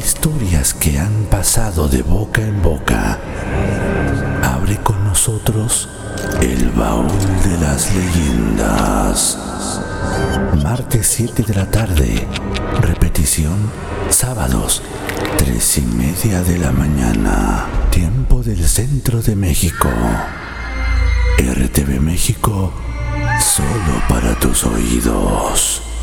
historias que han pasado de boca en boca. Abre con nosotros el baúl de las leyendas. Martes 7 de la tarde. Repetición sábados 3:30 de la mañana. Tiempo del centro de México. RTV México, solo para tus oídos.